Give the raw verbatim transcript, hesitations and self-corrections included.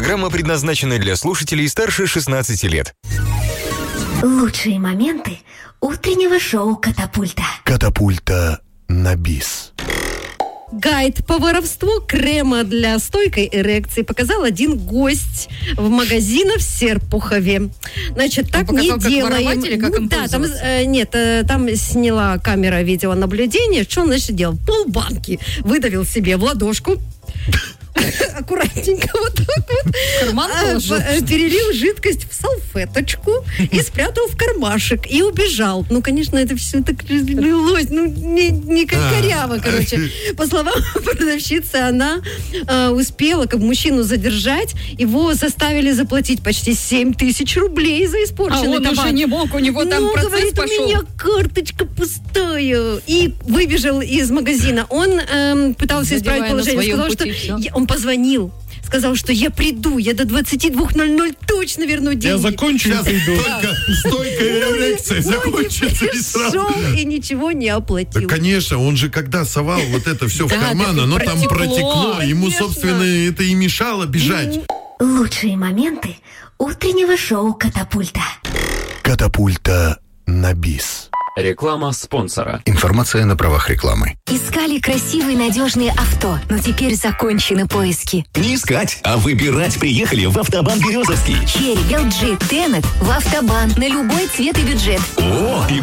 Программа предназначена для слушателей старше шестнадцати лет. Лучшие моменты утреннего шоу «Катапульта». Катапульта на бис. Гайд по воровству крема для стойкой эрекции показал один гость в магазине в Серпухове. Значит, так не как делаем. воровать или как им Да, там, пользоваться? э, нет, э, там сняла камера видеонаблюдения. Что он, значит, делал? Полбанки выдавил себе в ладошку. Аккуратненько вот так вот. Карман положил? Э, Перелил жидкость в салфеточку и спрятал в кармашек. И убежал. Ну, конечно, это все так лилось. Ну, не, не как коряво, короче. По словам продавщицы, она э, успела как мужчину задержать. Его заставили заплатить почти семь тысяч рублей за А испорченный он товар. уже не мог, у него там Ну, процесс говорит, пошел. у меня карточка пустая. И выбежал из магазина. Он эм, пытался Задевая исправить на положение. своем Сказал, пути что всё. я- он позвонил. Сказал, что я приду, я до двадцати двух ноль ноль точно верну деньги. Я закончу и приду. Только стойкая эрекция закончится и сразу. Шел и ничего не Да, оплатил. конечно, он же когда совал вот это все в Да, карман, так оно там протекло, протекло. Ему, конечно. собственно, это и мешало бежать. Лучшие моменты утреннего шоу «Катапульта». Катапульта на бис. Реклама спонсора. Информация на правах рекламы. Искали красивые надежные авто, но теперь закончены поиски. Не искать, а выбирать приехали в Автобан Березовский. Черри, эл джи, Тенет в Автобан на любой цвет и бюджет. О, и